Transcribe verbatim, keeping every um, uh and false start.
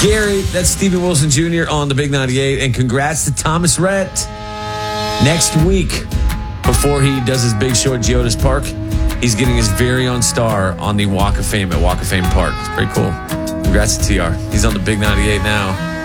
Gary, that's Steven Wilson Junior on the Big ninety-eight. And congrats to Thomas Rhett. Next week, before he does his big show at Geodis Park, he's getting his very own star on the Walk of Fame at Walk of Fame Park. It's pretty cool. Congrats to T R. He's on the Big ninety-eight now.